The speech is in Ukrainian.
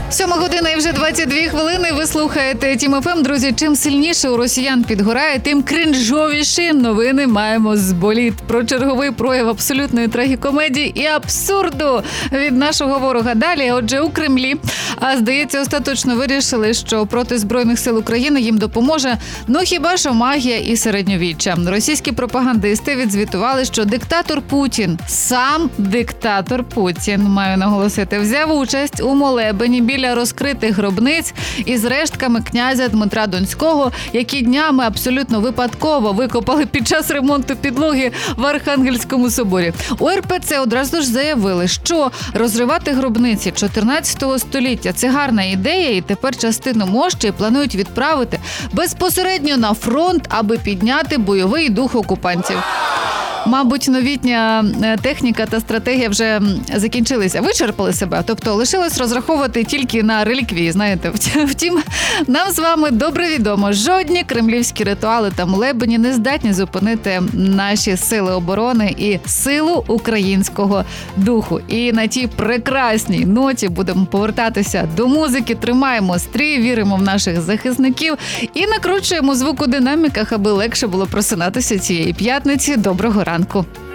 7:00 і вже 22 хвилини. Ви слухаєте Тім ФМ. Друзі, чим сильніше у росіян підгорає, тим кринжовіші новини маємо з боліт. Про черговий прояв абсолютної трагікомедії і абсурду від нашого ворога. Далі, отже, у Кремлі, здається, остаточно вирішили, що проти Збройних сил України їм допоможе, хіба що магія і середньовіччя. Російські пропагандисти відзвітували, що диктатор Путін, сам диктатор Путін, маю наголосити, взяв участь у молебені біля розкритих гробниць із рештками князя Дмитра Донського, які днями абсолютно випадково викопали під час ремонту підлоги в Архангельському соборі. У РПЦ одразу ж заявили, що розривати гробниці 14 століття – це гарна ідея, і тепер частину мощі планують відправити безпосередньо на фронт, аби підняти бойовий дух окупантів. Мабуть, новітня техніка та стратегія вже закінчилися, вичерпали себе. Тобто лишилось розраховувати тільки на реліквії, знаєте. Втім, нам з вами добре відомо, жодні кремлівські ритуали та молебені не здатні зупинити наші сили оборони і силу українського духу. І на тій прекрасній ноті будемо повертатися до музики, тримаємо стрій, віримо в наших захисників і накручуємо звук у динаміках, аби легше було просинатися цієї п'ятниці. Доброго ранку.